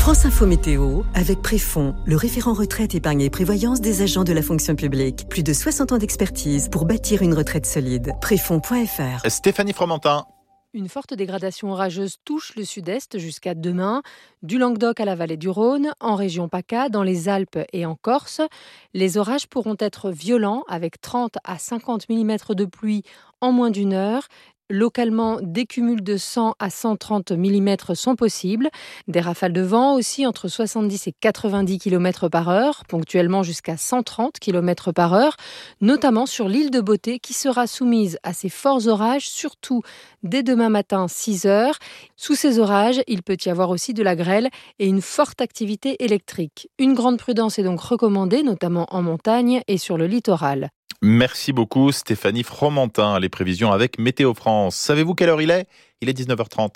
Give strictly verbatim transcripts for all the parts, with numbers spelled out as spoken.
France Info Météo avec Préfond, le référent retraite, épargne et prévoyance des agents de la fonction publique. Plus de soixante ans d'expertise pour bâtir une retraite solide. Préfond point f r. Stéphanie Fromentin. Une forte dégradation orageuse touche le sud-est jusqu'à demain, du Languedoc à la vallée du Rhône, en région PACA, dans les Alpes et en Corse. Les orages pourront être violents avec trente à cinquante millimètres de pluie en moins d'une heure. Localement, des cumuls de cent à cent trente millimètres sont possibles. Des rafales de vent aussi entre soixante-dix et quatre-vingt-dix kilomètres par heure, ponctuellement jusqu'à cent trente kilomètres par heure, notamment sur l'île de Beauté qui sera soumise à ces forts orages, surtout dès demain matin six heures. Sous ces orages, il peut y avoir aussi de la grêle et une forte activité électrique. Une grande prudence est donc recommandée, notamment en montagne et sur le littoral. Merci beaucoup Stéphanie Fromentin. Les prévisions avec Météo France. Savez-vous quelle heure il est ? Il est dix-neuf heures trente.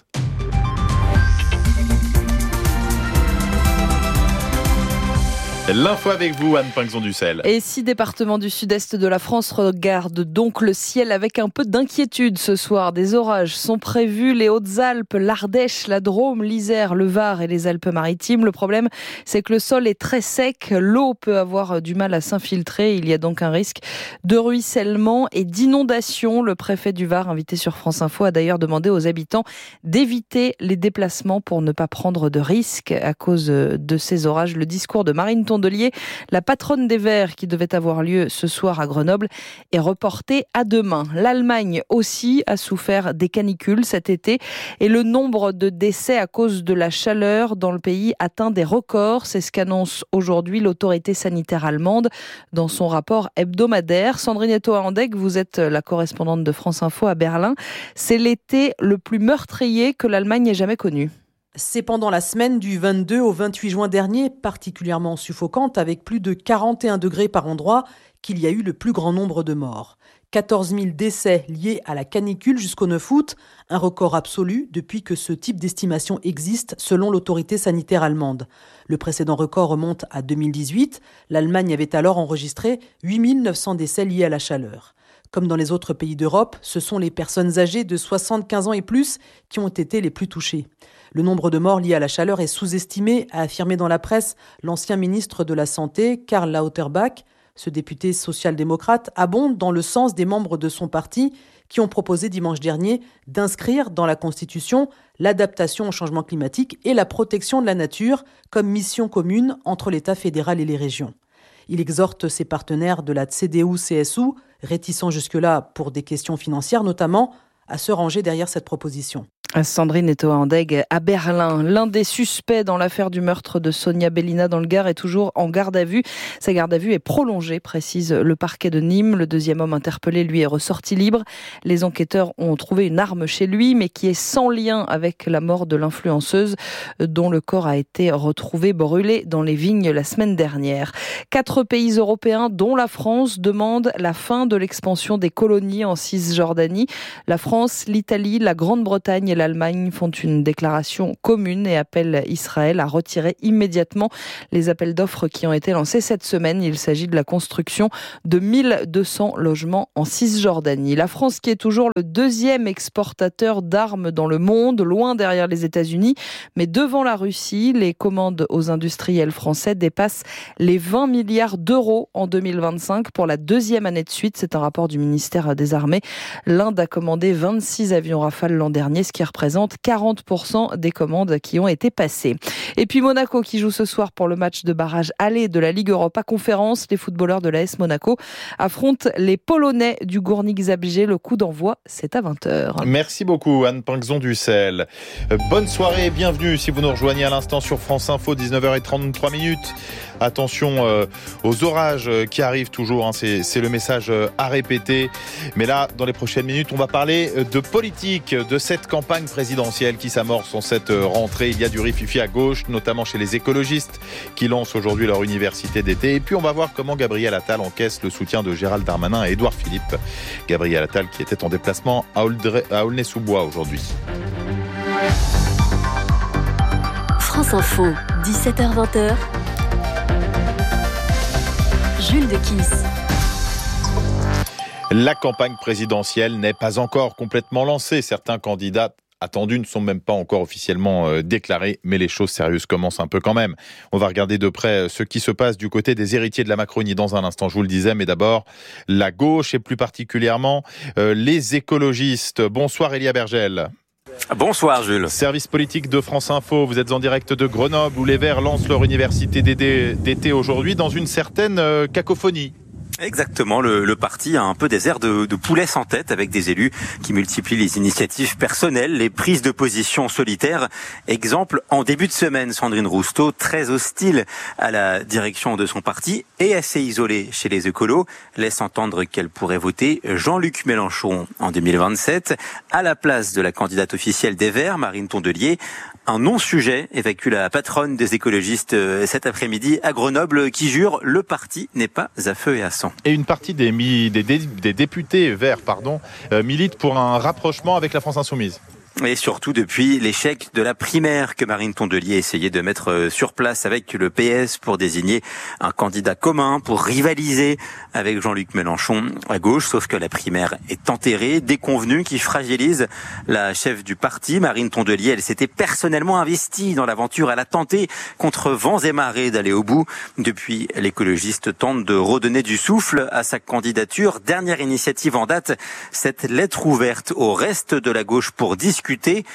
L'info avec vous, Anne Pinxon-Dussel. Et six départements du sud-est de la France regardent donc le ciel avec un peu d'inquiétude ce soir. Des orages sont prévus. Les Hautes-Alpes, l'Ardèche, la Drôme, l'Isère, le Var et les Alpes-Maritimes. Le problème, c'est que le sol est très sec. L'eau peut avoir du mal à s'infiltrer. Il y a donc un risque de ruissellement et d'inondation. Le préfet du Var, invité sur France Info, a d'ailleurs demandé aux habitants d'éviter les déplacements pour ne pas prendre de risques à cause de ces orages. Le discours de Marine Tondelier, la patronne des Verts qui devait avoir lieu ce soir à Grenoble, est reportée à demain. L'Allemagne aussi a souffert des canicules cet été et le nombre de décès à cause de la chaleur dans le pays atteint des records. C'est ce qu'annonce aujourd'hui l'autorité sanitaire allemande dans son rapport hebdomadaire. Sandrine Etto-Handegg, vous êtes la correspondante de France Info à Berlin. C'est l'été le plus meurtrier que l'Allemagne ait jamais connu. C'est pendant la semaine du vingt-deux au vingt-huit juin dernier, particulièrement suffocante, avec plus de quarante et un degrés par endroit, qu'il y a eu le plus grand nombre de morts. quatorze mille décès liés à la canicule jusqu'au neuf août, un record absolu depuis que ce type d'estimation existe selon l'autorité sanitaire allemande. Le précédent record remonte à deux mille dix-huit. L'Allemagne avait alors enregistré huit mille neuf cents décès liés à la chaleur. Comme dans les autres pays d'Europe, ce sont les personnes âgées de soixante-quinze ans et plus qui ont été les plus touchées. Le nombre de morts liés à la chaleur est sous-estimé, a affirmé dans la presse l'ancien ministre de la Santé, Karl Lauterbach. Ce député social-démocrate abonde dans le sens des membres de son parti qui ont proposé dimanche dernier d'inscrire dans la Constitution l'adaptation au changement climatique et la protection de la nature comme mission commune entre l'État fédéral et les régions. Il exhorte ses partenaires de la C D U C S U, réticents jusque-là pour des questions financières notamment, à se ranger derrière cette proposition. Sandrine Etto-Handegg à Berlin. L'un des suspects dans l'affaire du meurtre de Sonia Bellina dans le Gard est toujours en garde à vue. Sa garde à vue est prolongée, précise le parquet de Nîmes. Le deuxième homme interpellé, lui, est ressorti libre. Les enquêteurs ont trouvé une arme chez lui, mais qui est sans lien avec la mort de l'influenceuse, dont le corps a été retrouvé brûlé dans les vignes la semaine dernière. Quatre pays européens, dont la France, demandent la fin de l'expansion des colonies en Cisjordanie. La France, l'Italie, la Grande-Bretagne et la l'Allemagne font une déclaration commune et appellent Israël à retirer immédiatement les appels d'offres qui ont été lancés cette semaine. Il s'agit de la construction de mille deux cents logements en Cisjordanie. La France qui est toujours le deuxième exportateur d'armes dans le monde, loin derrière les États-Unis, mais devant la Russie, les commandes aux industriels français dépassent les vingt milliards d'euros en deux mille vingt-cinq pour la deuxième année de suite. C'est un rapport du ministère des Armées. L'Inde a commandé vingt-six avions Rafale l'an dernier, ce qui représente quarante pour cent des commandes qui ont été passées. Et puis Monaco qui joue ce soir pour le match de barrage aller de la Ligue Europa Conférence. Les footballeurs de l'A S Monaco affrontent les Polonais du Górnik Zabrze. Le coup d'envoi, c'est à vingt heures. Merci beaucoup Anne Pinxon-Dussel. Bonne soirée et bienvenue si vous nous rejoignez à l'instant sur France Info, dix-neuf heures trente-trois minutes. Attention euh, aux orages qui arrivent toujours, hein. c'est, c'est le message à répéter. Mais là, dans les prochaines minutes, on va parler de politique, de cette campagne présidentielle qui s'amorce en cette rentrée. Il y a du rififi à gauche, notamment chez les écologistes qui lancent aujourd'hui leur université d'été. Et puis on va voir comment Gabriel Attal encaisse le soutien de Gérald Darmanin et Édouard Philippe. Gabriel Attal qui était en déplacement à, Auldre- à Aulnay-sous-Bois aujourd'hui. France Info, dix-sept heures vingt. Jules de Kiss. La campagne présidentielle n'est pas encore complètement lancée. Certains candidats attendues ne sont même pas encore officiellement euh, déclarées, mais les choses sérieuses commencent un peu quand même. On va regarder de près ce qui se passe du côté des héritiers de la Macronie dans un instant, je vous le disais, mais d'abord la gauche et plus particulièrement euh, les écologistes. Bonsoir Elia Bergel. Bonsoir Jules. Service politique de France Info, vous êtes en direct de Grenoble où les Verts lancent leur université d'été aujourd'hui dans une certaine euh, cacophonie. Exactement, le, le parti a un peu des airs de, de poulet sans tête avec des élus qui multiplient les initiatives personnelles, les prises de position solitaires. Exemple, en début de semaine, Sandrine Rousseau, très hostile à la direction de son parti et assez isolée chez les écolos, laisse entendre qu'elle pourrait voter Jean-Luc Mélenchon en deux mille vingt-sept à la place de la candidate officielle des Verts, Marine Tondelier. Un non-sujet évacue la patronne des écologistes cet après-midi à Grenoble qui jure le parti n'est pas à feu et à sang. Et une partie des, des, des, des députés verts pardon, euh, milite pour un rapprochement avec la France Insoumise. Et surtout depuis l'échec de la primaire que Marine Tondelier essayait de mettre sur place avec le P S pour désigner un candidat commun, pour rivaliser avec Jean-Luc Mélenchon à gauche. Sauf que la primaire est enterrée, déconvenue, qui fragilise la chef du parti. Marine Tondelier, elle s'était personnellement investie dans l'aventure. Elle a tenté contre vents et marées d'aller au bout. Depuis, l'écologiste tente de redonner du souffle à sa candidature. Dernière initiative en date, cette lettre ouverte au reste de la gauche pour discuter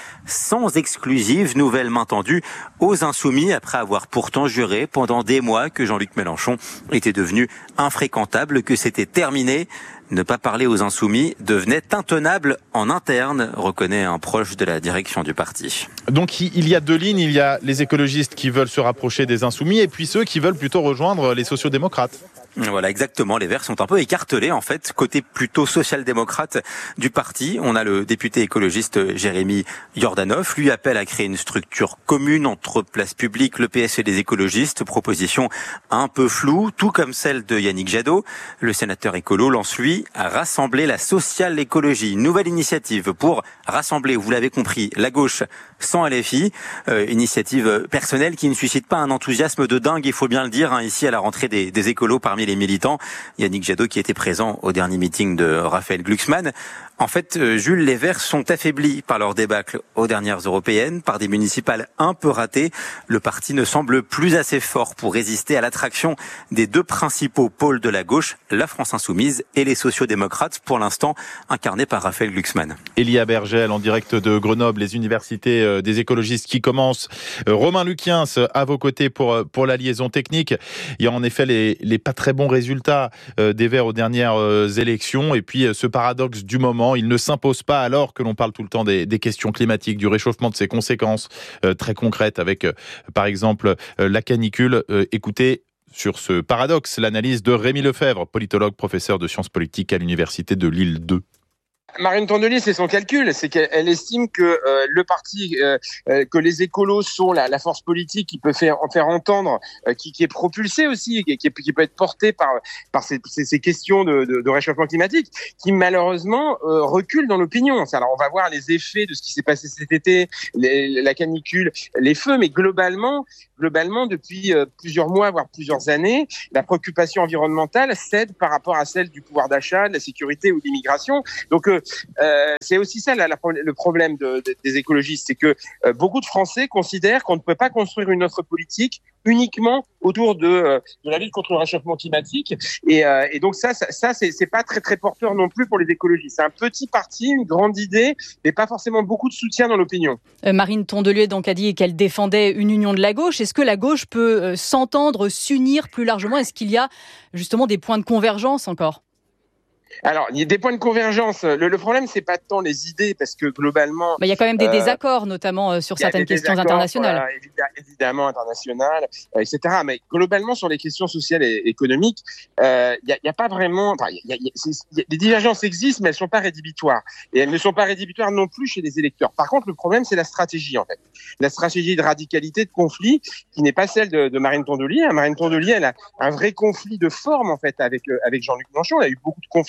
sans exclusive, nouvelle main tendue aux Insoumis après avoir pourtant juré pendant des mois que Jean-Luc Mélenchon était devenu infréquentable, que c'était terminé. Ne pas parler aux Insoumis devenait intenable en interne, reconnaît un proche de la direction du parti. Donc il y a deux lignes, il y a les écologistes qui veulent se rapprocher des Insoumis et puis ceux qui veulent plutôt rejoindre les sociodémocrates. Voilà, exactement. Les Verts sont un peu écartelés, en fait, côté plutôt social-démocrate du parti. On a le député écologiste Jérémy Yordanov. Lui appelle à créer une structure commune entre Place Publique, le P S et les écologistes. Proposition un peu floue, tout comme celle de Yannick Jadot. Le sénateur écolo lance, lui, à rassembler la sociale écologie. Nouvelle initiative pour rassembler, vous l'avez compris, la gauche sans L F I. Euh, initiative personnelle qui ne suscite pas un enthousiasme de dingue, il faut bien le dire, hein, ici à la rentrée des, des écolos parmi les militants. Yannick Jadot qui était présent au dernier meeting de Raphaël Glucksmann. En fait, Jules, les Verts sont affaiblis par leur débâcle aux dernières européennes, par des municipales un peu ratées. Le parti ne semble plus assez fort pour résister à l'attraction des deux principaux pôles de la gauche, la France Insoumise et les sociodémocrates, pour l'instant incarnés par Raphaël Glucksmann. Elia Bergel en direct de Grenoble, les universités des écologistes qui commencent. Romain Luquiens à vos côtés pour, pour la liaison technique. Il y a en effet les, les pas très bons résultats des Verts aux dernières élections et puis ce paradoxe du moment. Il ne s'impose pas alors que l'on parle tout le temps des, des questions climatiques, du réchauffement, de ses conséquences euh, très concrètes avec, euh, par exemple, euh, la canicule. Euh, écoutez, sur ce paradoxe, l'analyse de Rémi Lefebvre, politologue, professeur de sciences politiques à l'université de Lille deux. Marine Tondelier, c'est son calcul, c'est qu'elle estime que euh, le parti, euh, euh, que les écolos sont la, la force politique qui peut faire en faire entendre, euh, qui, qui est propulsée aussi, qui, qui, qui peut être portée par par ces, ces, ces questions de, de, de réchauffement climatique, qui malheureusement euh, recule dans l'opinion. Alors on va voir les effets de ce qui s'est passé cet été, les, la canicule, les feux, mais globalement, globalement depuis euh, plusieurs mois, voire plusieurs années, la préoccupation environnementale cède par rapport à celle du pouvoir d'achat, de la sécurité ou de l'immigration. Donc euh, Euh, c'est aussi ça la, la, le problème de, de, des écologistes, c'est que euh, beaucoup de Français considèrent qu'on ne peut pas construire une offre politique uniquement autour de, euh, de la lutte contre le réchauffement climatique. Et, euh, et donc ça, ça, ça c'est, c'est pas très très porteur non plus pour les écologistes. C'est un petit parti, une grande idée, mais pas forcément beaucoup de soutien dans l'opinion. Euh, Marine Tondelier donc a dit qu'elle défendait une union de la gauche. Est-ce que la gauche peut euh, s'entendre, s'unir plus largement ? Est-ce qu'il y a justement des points de convergence encore ? Alors, il y a des points de convergence. Le, le problème, c'est pas tant les idées, parce que globalement... Bah, il y a quand même des euh, désaccords, notamment euh, sur certaines questions internationales. Voilà, évidemment, évidemment internationales, euh, et cetera. Mais globalement, sur les questions sociales et économiques, il euh, n'y a, y a pas vraiment... Enfin, y a, y a, y a, les divergences existent, mais elles sont pas rédhibitoires. Et elles ne sont pas rédhibitoires non plus chez les électeurs. Par contre, le problème, c'est la stratégie, en fait. La stratégie de radicalité, de conflit, qui n'est pas celle de, de Marine Tondelier. Marine Tondelier, elle a un vrai conflit de forme, en fait, avec, euh, avec Jean-Luc Mélenchon. Elle a eu beaucoup de conflits.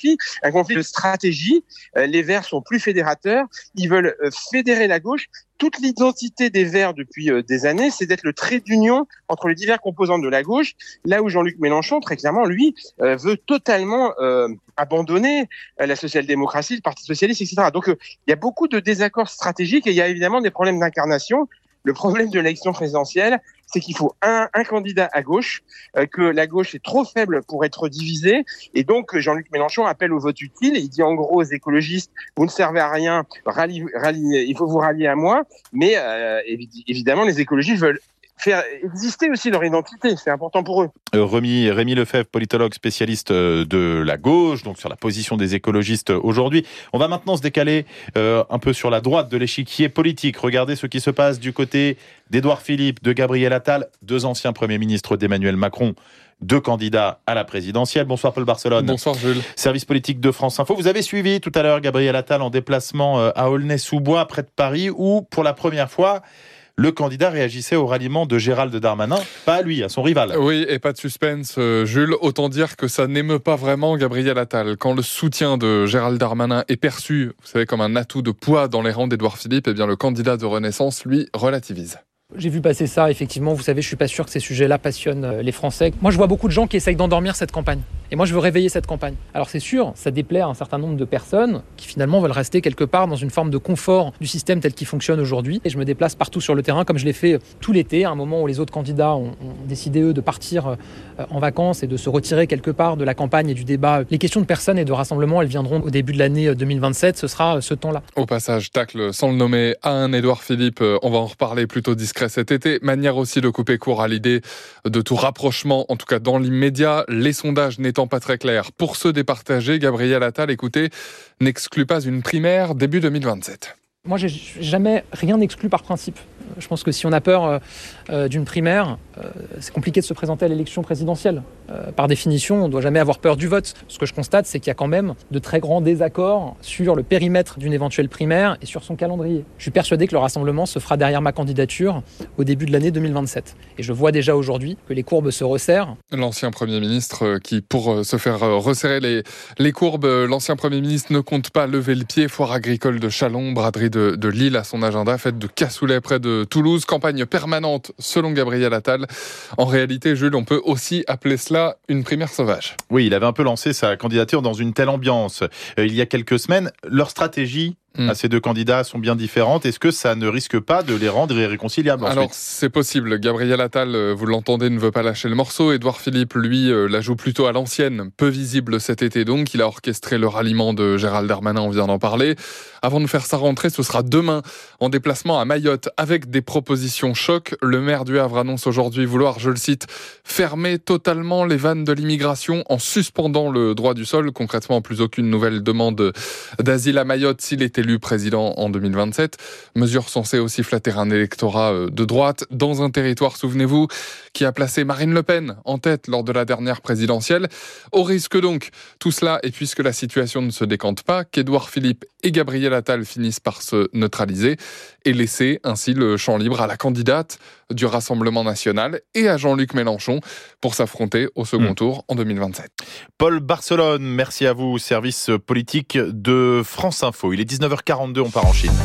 conflit, un conflit de stratégie. Euh, les Verts sont plus fédérateurs. Ils veulent euh, fédérer la gauche. Toute l'identité des Verts depuis euh, des années, c'est d'être le trait d'union entre les divers composantes de la gauche. Là où Jean-Luc Mélenchon, très clairement, lui, euh, veut totalement euh, abandonner euh, la social-démocratie, le Parti socialiste, et cetera. Donc, euh, il y a beaucoup de désaccords stratégiques et il y a évidemment des problèmes d'incarnation. Le problème de l'élection présidentielle, c'est qu'il faut un, un candidat à gauche, euh, que la gauche est trop faible pour être divisée. Et donc, Jean-Luc Mélenchon appelle au vote utile. Il dit en gros aux écologistes, vous ne servez à rien, ralliez, ralliez, il faut vous rallier à moi. Mais euh, évidemment, les écologistes veulent faire exister aussi leur identité, c'est important pour eux. Euh, Rémi, Rémi Lefebvre, politologue spécialiste de la gauche, donc sur la position des écologistes aujourd'hui. On va maintenant se décaler euh, un peu sur la droite de l'échiquier politique. Regardez ce qui se passe du côté d'Édouard Philippe, de Gabriel Attal, deux anciens premiers ministres d'Emmanuel Macron, deux candidats à la présidentielle. Bonsoir Paul Barcelone. Bonsoir Jules. Service politique de France Info. Vous avez suivi tout à l'heure Gabriel Attal en déplacement à Aulnay-sous-Bois, près de Paris, où pour la première fois, le candidat réagissait au ralliement de Gérald Darmanin, pas à lui, à son rival. Oui, et pas de suspense, euh, Jules. Autant dire que ça n'émeut pas vraiment Gabriel Attal. Quand le soutien de Gérald Darmanin est perçu, vous savez, comme un atout de poids dans les rangs d'Édouard Philippe, eh bien le candidat de Renaissance, lui, relativise. J'ai vu passer ça, effectivement. Vous savez, je suis pas sûr que ces sujets-là passionnent les Français. Moi, je vois beaucoup de gens qui essayent d'endormir cette campagne. Et moi, je veux réveiller cette campagne. Alors, c'est sûr, ça déplaît à un certain nombre de personnes qui, finalement, veulent rester quelque part dans une forme de confort du système tel qu'il fonctionne aujourd'hui. Et je me déplace partout sur le terrain, comme je l'ai fait tout l'été, à un moment où les autres candidats ont, ont décidé, eux, de partir en vacances et de se retirer quelque part de la campagne et du débat. Les questions de personnes et de rassemblement, elles viendront au début de l'année deux mille vingt-sept. Ce sera ce temps-là. Au passage, tacle sans le nommer à un Édouard Philippe. On va en reparler plutôt discret cet été. Manière aussi de couper court à l'idée de tout rapprochement, en tout cas dans l'immédiat, les sondages n'étant pas très clairs. Pour se départager, Gabriel Attal, écoutez, n'exclut pas une primaire début deux mille vingt-sept. Moi, j'ai jamais rien exclu par principe. Je pense que si on a peur euh, d'une primaire, euh, c'est compliqué de se présenter à l'élection présidentielle. Euh, par définition, on ne doit jamais avoir peur du vote. Ce que je constate, c'est qu'il y a quand même de très grands désaccords sur le périmètre d'une éventuelle primaire et sur son calendrier. Je suis persuadé que le rassemblement se fera derrière ma candidature au début de l'année deux mille vingt-sept. Et je vois déjà aujourd'hui que les courbes se resserrent. L'ancien Premier ministre qui, pour se faire resserrer les, les courbes, l'ancien Premier ministre ne compte pas lever le pied. Foire agricole de Châlons, braderie de, de Lille à son agenda, fête de cassoulet près de Toulouse, campagne permanente selon Gabriel Attal. En réalité, Jules, on peut aussi appeler cela une primaire sauvage. Oui, il avait un peu lancé sa candidature dans une telle ambiance. Euh, il y a quelques semaines, leur stratégie Mmh. à ces deux candidats sont bien différentes. Est-ce que ça ne risque pas de les rendre irréconciliables ensuite ? Alors, c'est possible. Gabriel Attal, vous l'entendez, ne veut pas lâcher le morceau. Édouard Philippe, lui, la joue plutôt à l'ancienne, peu visible cet été donc. Il a orchestré le ralliement de Gérald Darmanin, on vient d'en parler. Avant de faire sa rentrée, ce sera demain, en déplacement à Mayotte, avec des propositions choc. Le maire du Havre annonce aujourd'hui vouloir, je le cite, fermer totalement les vannes de l'immigration en suspendant le droit du sol. Concrètement, plus aucune nouvelle demande d'asile à Mayotte s'il est élu président en deux mille vingt-sept. Mesure censée aussi flatter un électorat de droite dans un territoire, souvenez-vous, qui a placé Marine Le Pen en tête lors de la dernière présidentielle. Au risque donc, tout cela, et puisque la situation ne se décante pas, qu'Édouard Philippe et Gabriel Attal finissent par se neutraliser et laisser ainsi le champ libre à la candidate du Rassemblement national et à Jean-Luc Mélenchon pour s'affronter au second mmh. tour en deux mille vingt-sept. Paul Barcelone, merci à vous, service politique de France Info. Il est dix-neuf heures quarante-deux, on part en Chine.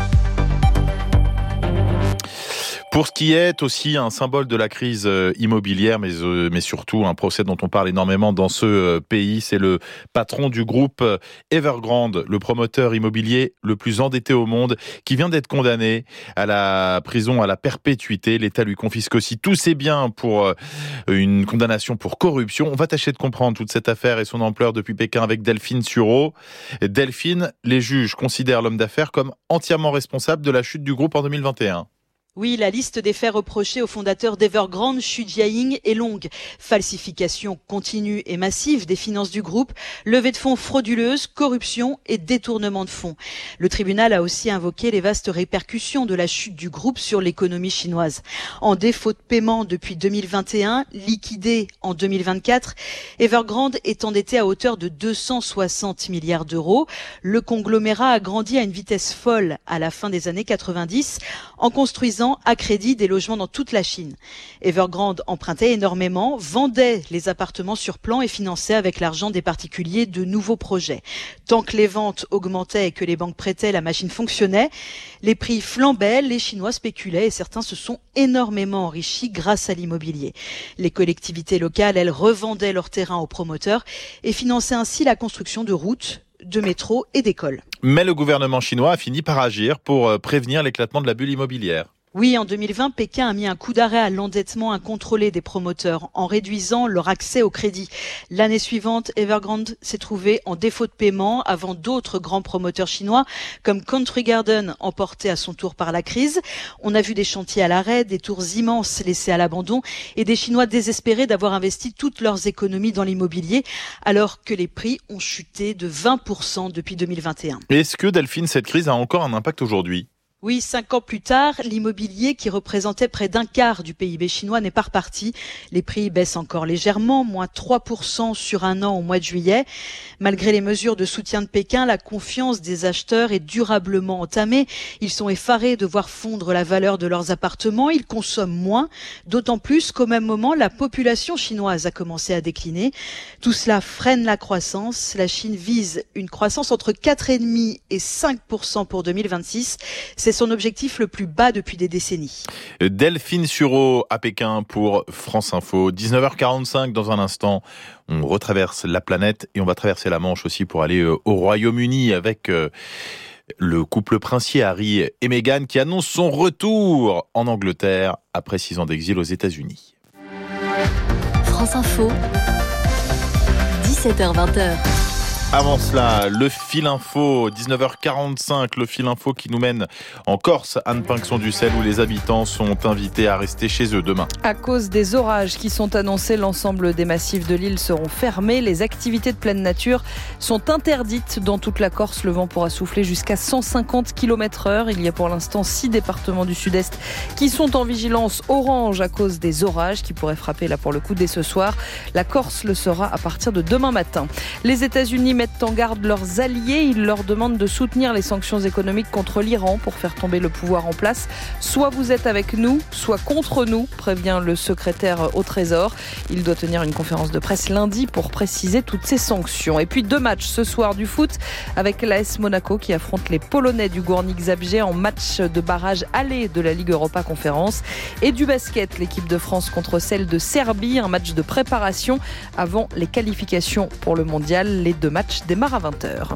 Pour ce qui est aussi un symbole de la crise immobilière, mais, euh, mais surtout un procès dont on parle énormément dans ce euh, pays, c'est le patron du groupe Evergrande, le promoteur immobilier le plus endetté au monde, qui vient d'être condamné à la prison à la perpétuité. L'État lui confisque aussi tous ses biens pour euh, une condamnation pour corruption. On va tâcher de comprendre toute cette affaire et son ampleur depuis Pékin avec Delphine Sureau. Delphine, les juges considèrent l'homme d'affaires comme entièrement responsable de la chute du groupe en deux mille vingt et un. Oui, la liste des faits reprochés au fondateur d'Evergrande, Xu Jiaying, est longue. Falsification continue et massive des finances du groupe, levée de fonds frauduleuse, corruption et détournement de fonds. Le tribunal a aussi invoqué les vastes répercussions de la chute du groupe sur l'économie chinoise. En défaut de paiement depuis deux mille vingt et un, liquidé en deux mille vingt-quatre, Evergrande est endetté à hauteur de deux cent soixante milliards d'euros. Le conglomérat a grandi à une vitesse folle à la fin des années quatre-vingt-dix en construisant ans à crédit des logements dans toute la Chine. Evergrande empruntait énormément, vendait les appartements sur plan et finançait avec l'argent des particuliers de nouveaux projets. Tant que les ventes augmentaient et que les banques prêtaient, la machine fonctionnait. Les prix flambaient, les Chinois spéculaient et certains se sont énormément enrichis grâce à l'immobilier. Les collectivités locales, elles, revendaient leurs terrains aux promoteurs et finançaient ainsi la construction de routes, de métros et d'écoles. Mais le gouvernement chinois a fini par agir pour prévenir l'éclatement de la bulle immobilière. Oui, en deux mille vingt, Pékin a mis un coup d'arrêt à l'endettement incontrôlé des promoteurs en réduisant leur accès au crédit. L'année suivante, Evergrande s'est trouvé en défaut de paiement avant d'autres grands promoteurs chinois comme Country Garden, emportés à son tour par la crise. On a vu des chantiers à l'arrêt, des tours immenses laissés à l'abandon et des Chinois désespérés d'avoir investi toutes leurs économies dans l'immobilier alors que les prix ont chuté de vingt pour cent depuis deux mille vingt et un. Est-ce que, Delphine, cette crise a encore un impact aujourd'hui ? Oui, cinq ans plus tard, l'immobilier qui représentait près d'un quart du P I B chinois n'est pas reparti. Les prix baissent encore légèrement, moins trois pour cent sur un an au mois de juillet. Malgré les mesures de soutien de Pékin, la confiance des acheteurs est durablement entamée. Ils sont effarés de voir fondre la valeur de leurs appartements. Ils consomment moins, d'autant plus qu'au même moment, la population chinoise a commencé à décliner. Tout cela freine la croissance. La Chine vise une croissance entre quatre virgule cinq et cinq pour cent pour deux mille vingt-six. C'est son objectif le plus bas depuis des décennies. Delphine Sureau à Pékin pour France Info. dix-neuf heures quarante-cinq dans un instant. On retraverse la planète et on va traverser la Manche aussi pour aller au Royaume-Uni avec le couple princier Harry et Meghan qui annonce son retour en Angleterre après six ans d'exil aux États-Unis. France Info, dix-sept heures vingt. Avant cela, le fil info, dix-neuf heures quarante-cinq, le fil info qui nous mène en Corse, Anne Pinxon-Dussel, où les habitants sont invités à rester chez eux demain. À cause des orages qui sont annoncés, l'ensemble des massifs de l'île seront fermés. Les activités de pleine nature sont interdites dans toute la Corse. Le vent pourra souffler jusqu'à cent cinquante kilomètres heure. Il y a pour l'instant six départements du sud-est qui sont en vigilance orange à cause des orages qui pourraient frapper là pour le coup dès ce soir. La Corse le sera à partir de demain matin. Les États-Unis mettent en garde leurs alliés. Ils leur demandent de soutenir les sanctions économiques contre l'Iran pour faire tomber le pouvoir en place. Soit vous êtes avec nous, soit contre nous, prévient le secrétaire au Trésor. Il doit tenir une conférence de presse lundi pour préciser toutes ces sanctions. Et puis deux matchs ce soir du foot avec l'A S Monaco qui affronte les Polonais du Górnik Zabrze en match de barrage aller de la Ligue Europa Conférence. Et du basket, l'équipe de France contre celle de Serbie, un match de préparation avant les qualifications pour le mondial. Les deux matchs démarre à vingt heures.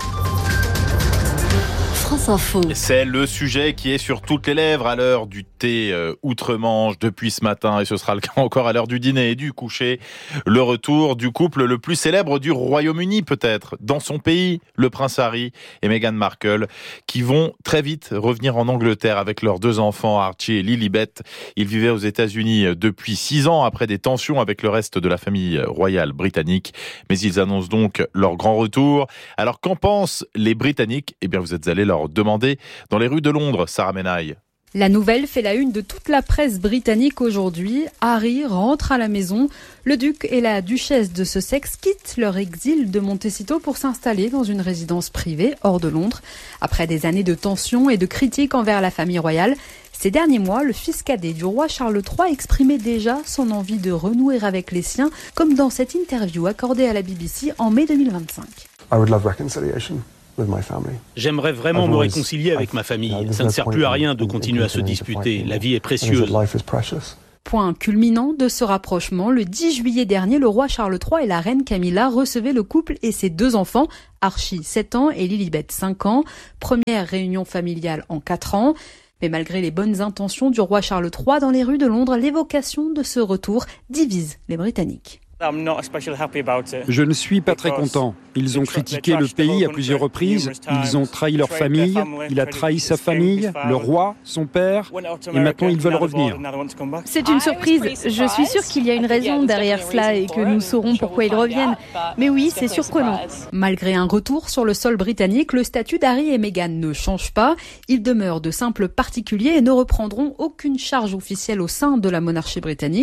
France Info. C'est le sujet qui est sur toutes les lèvres à l'heure du thé euh, outre-Manche depuis ce matin et ce sera le cas encore à l'heure du dîner et du coucher. Le retour du couple le plus célèbre du Royaume-Uni peut-être. Dans son pays, le prince Harry et Meghan Markle qui vont très vite revenir en Angleterre avec leurs deux enfants Archie et Lilibet. Ils vivaient aux États-Unis depuis six ans après des tensions avec le reste de la famille royale britannique. Mais ils annoncent donc leur grand retour. Alors qu'en pensent les Britanniques ? Eh bien vous êtes allés leur demander dans les rues de Londres, Sarah Menaille. La nouvelle fait la une de toute la presse britannique aujourd'hui. Harry rentre à la maison. Le duc et la duchesse de Sussex quittent leur exil de Montecito pour s'installer dans une résidence privée hors de Londres. Après des années de tensions et de critiques envers la famille royale, ces derniers mois, le fils cadet du roi Charles trois exprimait déjà son envie de renouer avec les siens, comme dans cette interview accordée à la B B C en mai deux mille vingt-cinq. I would love reconciliation. J'aimerais vraiment me réconcilier avec ma famille. Ça ne sert plus à rien de continuer à se disputer. La vie est précieuse. Point culminant de ce rapprochement, le dix juillet dernier, le roi Charles trois et la reine Camilla recevaient le couple et ses deux enfants, Archie, sept ans, et Lilibet, cinq ans. Première réunion familiale en quatre ans. Mais malgré les bonnes intentions du roi Charles trois dans les rues de Londres, l'évocation de ce retour divise les Britanniques. Je ne suis pas très content. Ils ont critiqué le pays à plusieurs reprises. Ils ont trahi leur famille. Il a trahi sa famille, le roi, son père. Et maintenant, ils veulent revenir. C'est une surprise. Je suis sûre qu'il y a une raison derrière cela et que nous saurons pourquoi ils reviennent. Mais oui, c'est surprenant. Malgré un retour sur le sol britannique, le statut d'Harry et Meghan ne change pas. Ils demeurent de simples particuliers et ne reprendront aucune charge officielle au sein de la monarchie britannique.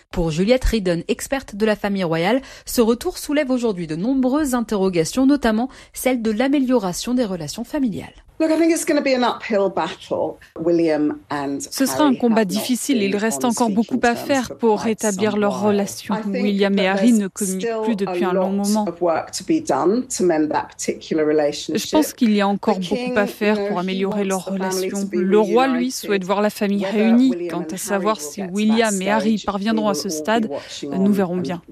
Pour Juliette Ridden, experte de la famille royale, ce retour soulève aujourd'hui de nombreuses interrogations, notamment celle de l'amélioration des relations familiales. Ce sera un combat difficile. Il reste encore beaucoup à faire pour rétablir leurs relations. William et Harry ne communiquent plus depuis un long moment. Je pense qu'il y a encore beaucoup à faire pour améliorer leurs relations. Le roi, lui, souhaite voir la famille réunie. Quant à savoir si William et Harry parviendront à ce stade, nous verrons bien.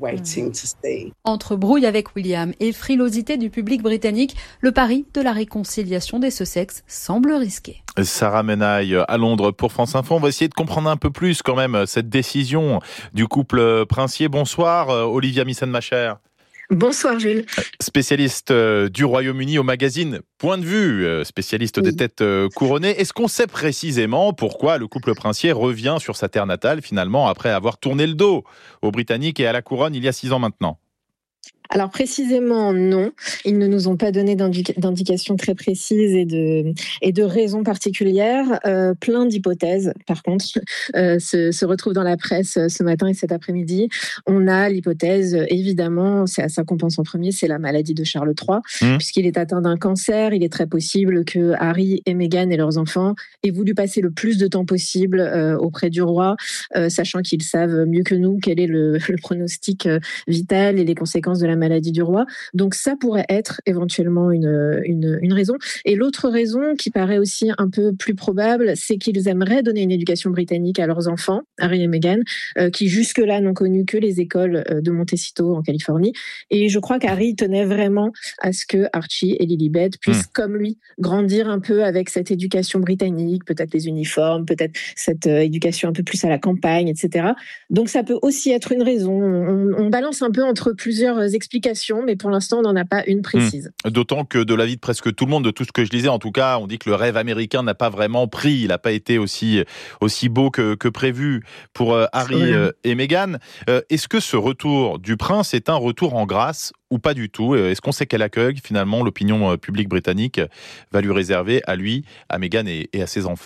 Entre brouille avec William et frilosité du public britannique, le pari de la réconciliation des Sussex semble risqué. Sarah Menaille à Londres pour France Info. On va essayer de comprendre un peu plus quand même cette décision du couple princier. Bonsoir Olivia Missen-Macher. Bonsoir Jules. Spécialiste du Royaume-Uni au magazine Point de Vue, spécialiste des têtes couronnées. Est-ce qu'on sait précisément pourquoi le couple princier revient sur sa terre natale finalement après avoir tourné le dos aux Britanniques et à la couronne il y a six ans maintenant ? Alors précisément non, ils ne nous ont pas donné d'indic- d'indications très précises et de, et de raisons particulières. Euh, plein d'hypothèses par contre euh, se, se retrouvent dans la presse ce matin et cet après-midi. On a l'hypothèse évidemment, c'est à ça qu'on pense en premier, c'est la maladie de Charles trois, mmh. puisqu'il est atteint d'un cancer. Il est très possible que Harry et Meghan et leurs enfants aient voulu passer le plus de temps possible euh, auprès du roi, euh, sachant qu'ils savent mieux que nous quel est le, le pronostic euh, vital et les conséquences de la maladie du roi. Donc ça pourrait être éventuellement une, une, une raison. Et l'autre raison qui paraît aussi un peu plus probable, c'est qu'ils aimeraient donner une éducation britannique à leurs enfants, Harry et Meghan, euh, qui jusque-là n'ont connu que les écoles de Montecito en Californie. Et je crois qu'Harry tenait vraiment à ce que Archie et Lilibet puissent, mmh. comme lui, grandir un peu avec cette éducation britannique, peut-être les uniformes, peut-être cette euh, éducation un peu plus à la campagne, et cetera. Donc ça peut aussi être une raison. On, on balance un peu entre plusieurs explications, mais pour l'instant, on n'en a pas une précise. Mmh. D'autant que de l'avis de presque tout le monde, de tout ce que je lisais, en tout cas, on dit que le rêve américain n'a pas vraiment pris. Il n'a pas été aussi, aussi beau que, que prévu pour euh, Harry euh, et Meghan. Euh, est-ce que ce retour du prince est un retour en grâce ou pas du tout ? Est-ce qu'on sait quel accueil, finalement, l'opinion publique britannique va lui réserver à lui, à Meghan et, et à ses enfants ?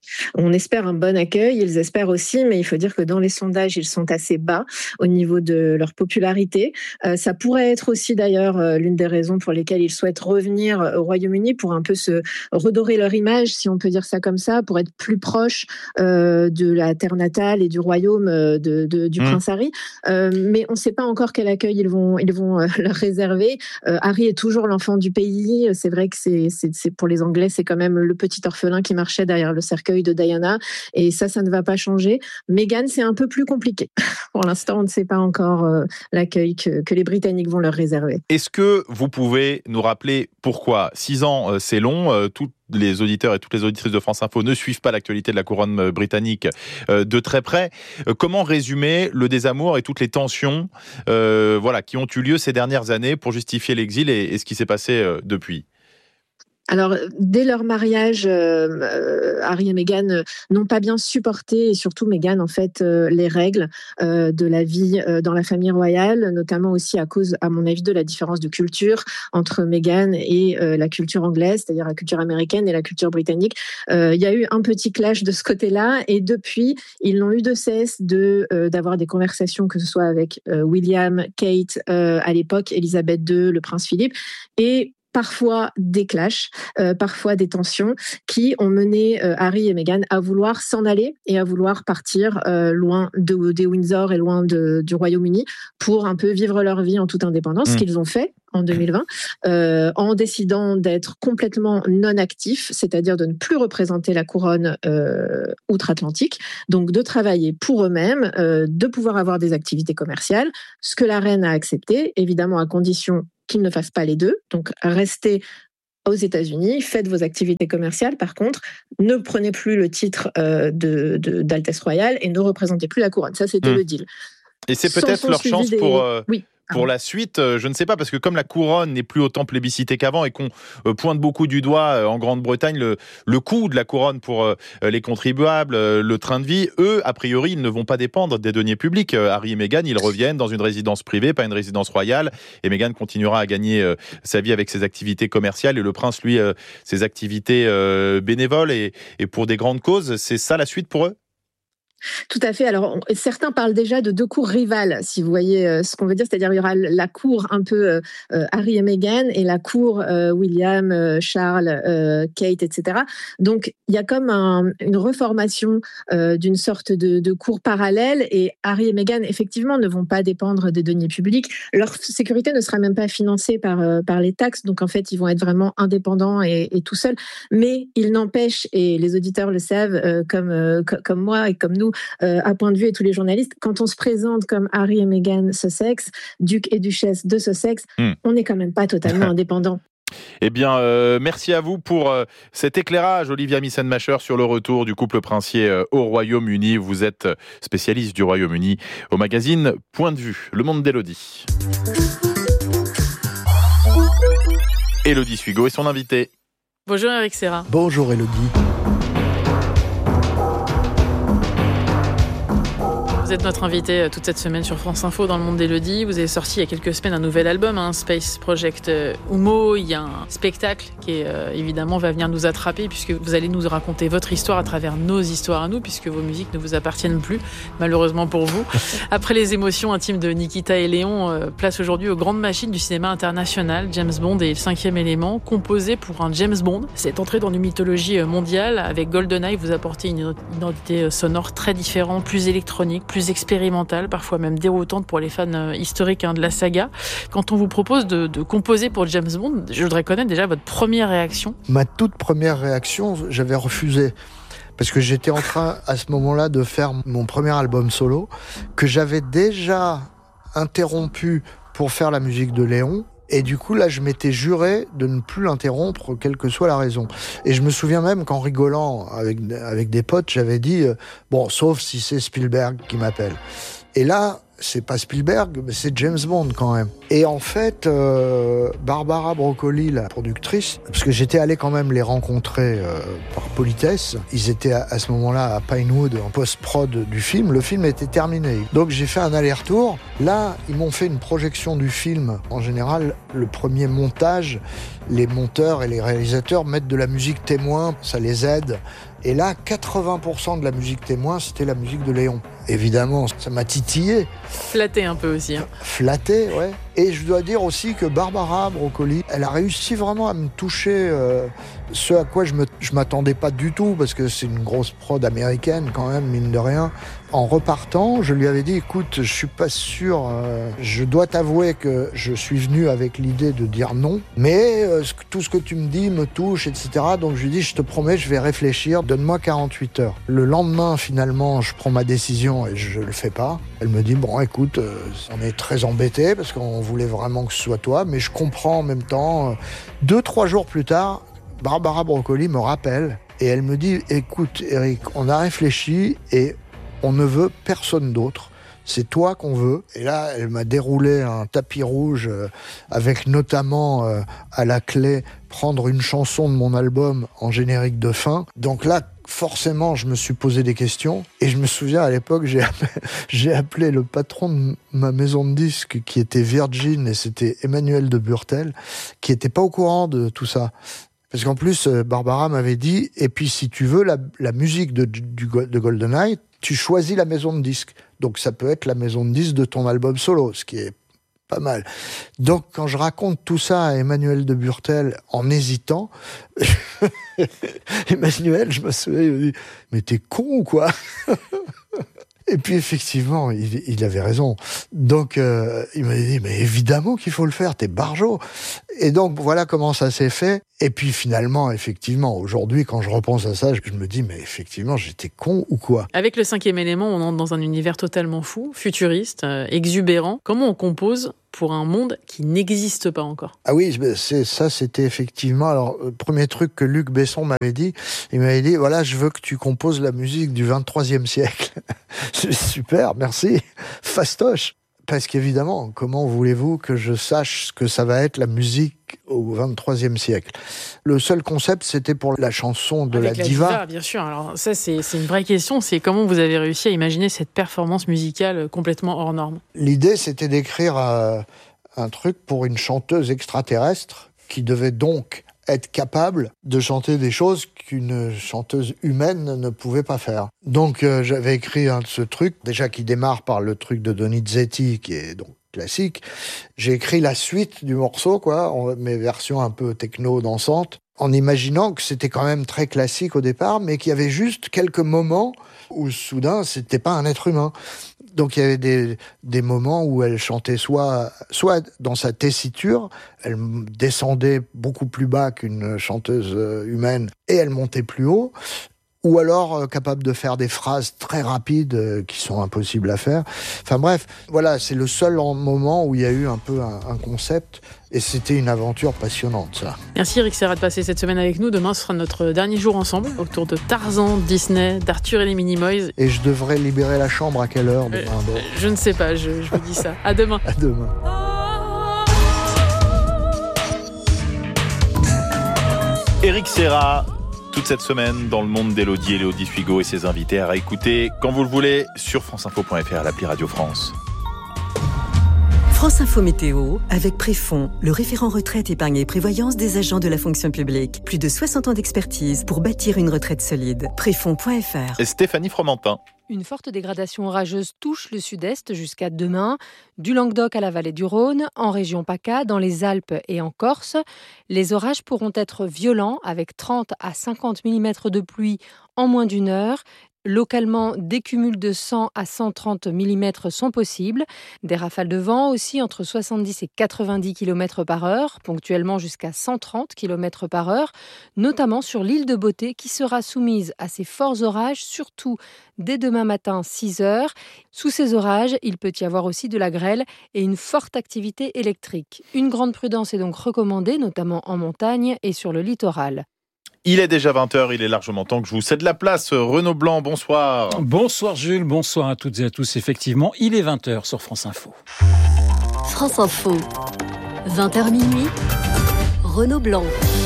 On espère un bon accueil, ils espèrent aussi, mais il faut dire que dans les sondages, ils sont assez bas au niveau de leur popularité. Euh, ça pourrait être aussi d'ailleurs euh, l'une des raisons pour lesquelles ils souhaitent revenir au Royaume-Uni pour un peu se redorer leur image, si on peut dire ça comme ça, pour être plus proche euh, de la terre natale et du royaume euh, de, de, du mmh. prince Harry. Euh, mais on ne sait pas encore quel accueil ils vont, ils vont euh, leur réserver. Euh, Harry est toujours l'enfant du pays. C'est vrai que c'est, c'est, c'est, pour les Anglais, c'est quand même le petit orphelin qui marchait derrière le cercueil de Diana, et ça, ça ne va pas changer. Meghan, c'est un peu plus compliqué. Pour l'instant, on ne sait pas encore euh, l'accueil que, que les Britanniques vont leur réserver. Est-ce que vous pouvez nous rappeler pourquoi ? Six ans, euh, c'est long. Euh, tous les auditeurs et toutes les auditrices de France Info ne suivent pas l'actualité de la couronne britannique euh, de très près. Euh, comment résumer le désamour et toutes les tensions euh, voilà, qui ont eu lieu ces dernières années pour justifier l'exil et, et ce qui s'est passé euh, depuis ? Alors, dès leur mariage, euh, Harry et Meghan euh, n'ont pas bien supporté, et surtout Meghan, en fait, euh, les règles euh, de la vie euh, dans la famille royale, notamment aussi à cause, à mon avis, de la différence de culture entre Meghan et euh, la culture anglaise, c'est-à-dire la culture américaine et la culture britannique. Euh, il y a eu un petit clash de ce côté-là, et depuis, ils n'ont eu de cesse de, euh, d'avoir des conversations, que ce soit avec euh, William, Kate, euh, à l'époque, Elisabeth deux, le prince Philippe, et parfois des clashs, euh, parfois des tensions qui ont mené euh, Harry et Meghan à vouloir s'en aller et à vouloir partir euh, loin de, des Windsor et loin de, du Royaume-Uni pour un peu vivre leur vie en toute indépendance, mmh. ce qu'ils ont fait en deux mille vingt, euh, en décidant d'être complètement non-actifs, c'est-à-dire de ne plus représenter la couronne euh, outre-Atlantique, donc de travailler pour eux-mêmes, euh, de pouvoir avoir des activités commerciales, ce que la reine a accepté, évidemment à condition qu'ils ne fassent pas les deux, donc restez aux États-Unis, faites vos activités commerciales, par contre, ne prenez plus le titre euh, de, de, d'Altesse Royale et ne représentez plus la couronne. Ça, c'était mmh. le deal. Et c'est peut-être leur chance des... pour... Euh... Oui. Pour la suite, je ne sais pas, parce que comme la couronne n'est plus autant plébiscitée qu'avant et qu'on pointe beaucoup du doigt en Grande-Bretagne le, le coût de la couronne pour les contribuables, le train de vie, eux, a priori, ils ne vont pas dépendre des deniers publics. Harry et Meghan, ils reviennent dans une résidence privée, pas une résidence royale, et Meghan continuera à gagner sa vie avec ses activités commerciales, et le prince, lui, ses activités bénévoles et, et pour des grandes causes. C'est ça la suite pour eux ? Tout à fait. Alors, on, certains parlent déjà de deux cours rivales, si vous voyez euh, ce qu'on veut dire. C'est-à-dire, il y aura la cour un peu euh, Harry et Meghan et la cour euh, William, euh, Charles, euh, Kate, et cetera. Donc, il y a comme un, une reformation euh, d'une sorte de, de cour parallèle. Et Harry et Meghan, effectivement, ne vont pas dépendre des deniers publics. Leur sécurité ne sera même pas financée par, euh, par les taxes. Donc, en fait, ils vont être vraiment indépendants et, et tout seuls. Mais il n'empêche, et les auditeurs le savent, euh, comme, euh, comme moi et comme nous, Euh, à point de vue et tous les journalistes, quand on se présente comme Harry et Meghan Sussex, duc et duchesse de Sussex, mmh. on n'est quand même pas totalement indépendant. Eh bien, euh, merci à vous pour euh, cet éclairage, Olivia Missenmacher, sur le retour du couple princier euh, au Royaume-Uni. Vous êtes spécialiste du Royaume-Uni au magazine Point de vue, Le Monde d'Élodie. Élodie Suigo est son invitée. Bonjour Eric Serra. Bonjour Élodie. Vous êtes notre invité toute cette semaine sur France Info dans Le Monde d'Élodie. Vous avez sorti il y a quelques semaines un nouvel album, hein, Space Project Humo. Il y a un spectacle qui est, euh, évidemment va venir nous attraper puisque vous allez nous raconter votre histoire à travers nos histoires à nous, puisque vos musiques ne vous appartiennent plus, malheureusement pour vous. Après les émotions intimes de Nikita et Léon, euh, place aujourd'hui aux grandes machines du cinéma international, James Bond et Le Cinquième Élément, composé pour un James Bond. C'est entré dans une mythologie mondiale. Avec GoldenEye, vous apportez une identité sonore très différente, plus électronique, plus expérimentale, parfois même déroutante pour les fans historiques hein, de la saga. Quand on vous propose de, de composer pour James Bond, je voudrais connaître déjà votre première réaction. Ma toute première réaction, j'avais refusé. Parce que j'étais en train, à ce moment-là, de faire mon premier album solo, que j'avais déjà interrompu pour faire la musique de Léon. Et du coup, là, je m'étais juré de ne plus l'interrompre, quelle que soit la raison. Et je me souviens même qu'en rigolant avec, avec des potes, j'avais dit, euh, bon, sauf si c'est Spielberg qui m'appelle. Et là, c'est pas Spielberg, mais c'est James Bond quand même. Et en fait, euh, Barbara Broccoli, la productrice, parce que j'étais allé quand même les rencontrer euh, par politesse, ils étaient à, à ce moment-là à Pinewood, en post-prod du film, le film était terminé. Donc j'ai fait un aller-retour. Là, ils m'ont fait une projection du film. En général, le premier montage, les monteurs et les réalisateurs mettent de la musique témoin, ça les aide. Et là, quatre-vingts pour cent de la musique témoin, c'était la musique de Léon. Évidemment, ça m'a titillé. Flatté un peu aussi. Hein. Flatté, ouais. Et je dois dire aussi que Barbara Broccoli, elle a réussi vraiment à me toucher, euh, ce à quoi je me, je m'attendais pas du tout, parce que c'est une grosse prod américaine quand même, mine de rien. En repartant, je lui avais dit, écoute, je suis pas sûr, euh, je dois t'avouer que je suis venu avec l'idée de dire non, mais euh, tout ce que tu me dis me touche, et cetera. Donc je lui dis, je te promets, je vais réfléchir, donne-moi quarante-huit heures. Le lendemain, finalement, je prends ma décision et je le fais pas. Elle me dit, bon, écoute, euh, on est très embêtés parce qu'on voulait vraiment que ce soit toi, mais je comprends en même temps. Deux, trois jours plus tard, Barbara Broccoli me rappelle et elle me dit, écoute, Eric, on a réfléchi et on ne veut personne d'autre. C'est toi qu'on veut. Et là, elle m'a déroulé un tapis rouge euh, avec notamment euh, à la clé prendre une chanson de mon album en générique de fin. Donc là, forcément, je me suis posé des questions. Et je me souviens, à l'époque, j'ai appelé, j'ai appelé le patron de ma maison de disques, qui était Virgin, et c'était Emmanuel de Burtel, qui était pas au courant de tout ça. Parce qu'en plus, Barbara m'avait dit, et puis si tu veux la, la musique de, du, de GoldenEye, tu choisis la maison de disques. Donc ça peut être la maison de disques de ton album solo, ce qui est pas mal. Donc quand je raconte tout ça à Emmanuel de Burtel en hésitant, Emmanuel, je me souviens, il me dit « Mais t'es con ou quoi ?» Et puis effectivement, il, il avait raison. Donc euh, il m'a dit, mais évidemment qu'il faut le faire, t'es barjot. Et donc voilà comment ça s'est fait. Et puis finalement, effectivement, aujourd'hui, quand je repense à ça, je me dis, mais effectivement, j'étais con ou quoi ? Avec Le Cinquième Élément, on entre dans un univers totalement fou, futuriste, euh, exubérant. Comment on compose pour un monde qui n'existe pas encore ? Ah oui, c'est, ça c'était effectivement... Alors, le premier truc que Luc Besson m'avait dit, il m'avait dit, voilà, je veux que tu composes la musique du vingt-troisième siècle. Super, merci, fastoche. Parce qu'évidemment, comment voulez-vous que je sache ce que ça va être la musique au vingt-troisième siècle ? Le seul concept, c'était pour la chanson de Avec la, la diva. diva. Bien sûr, alors ça c'est, c'est une vraie question, c'est comment vous avez réussi à imaginer cette performance musicale complètement hors norme ? L'idée, c'était d'écrire euh, un truc pour une chanteuse extraterrestre qui devait donc être capable de chanter des choses qu'une chanteuse humaine ne pouvait pas faire. Donc euh, j'avais écrit un de ce truc, déjà qui démarre par le truc de Donizetti, qui est donc classique. J'ai écrit la suite du morceau, quoi, en, mes versions un peu techno dansantes, en imaginant que c'était quand même très classique au départ, mais qu'il y avait juste quelques moments où soudain c'était pas un être humain. Donc il y avait des, des moments où elle chantait soit, soit dans sa tessiture, elle descendait beaucoup plus bas qu'une chanteuse humaine et elle montait plus haut, ou alors euh, capable de faire des phrases très rapides euh, qui sont impossibles à faire. Enfin bref, voilà, c'est le seul moment où il y a eu un peu un, un concept, et c'était une aventure passionnante, ça. Merci Eric Serra de passer cette semaine avec nous. Demain, ce sera notre dernier jour ensemble, autour de Tarzan, Disney, d'Arthur et les Minimoys. Et je devrais libérer la chambre à quelle heure demain euh, bon. Je ne sais pas, je, je vous dis ça. À demain. À demain. Eric Serra, toute cette semaine dans le monde d'Élodie, Élodie Suigo et ses invités à réécouter quand vous le voulez sur franceinfo point f r, l'appli Radio France. France Info Météo avec Préfond, le référent retraite, épargne et prévoyance des agents de la fonction publique. Plus de soixante ans d'expertise pour bâtir une retraite solide. Préfond point f r. Et Stéphanie Fromentin. Une forte dégradation orageuse touche le sud-est jusqu'à demain, du Languedoc à la vallée du Rhône, en région PACA, dans les Alpes et en Corse. Les orages pourront être violents avec trente à cinquante millimètres de pluie en moins d'une heure. Localement, des cumuls de cent à cent trente millimètres sont possibles. Des rafales de vent aussi entre soixante-dix et quatre-vingt-dix kilomètres par heure, ponctuellement jusqu'à cent trente kilomètres par heure, notamment sur l'île de Beauté qui sera soumise à ces forts orages, surtout dès demain matin six heures. Sous ces orages, il peut y avoir aussi de la grêle et une forte activité électrique. Une grande prudence est donc recommandée, notamment en montagne et sur le littoral. Il est déjà vingt heures, il est largement temps que je vous cède la place. Renaud Blanc, bonsoir. Bonsoir Jules, bonsoir à toutes et à tous. Effectivement, il est vingt heures sur France Info. France Info, vingt heures minuit, Renaud Blanc.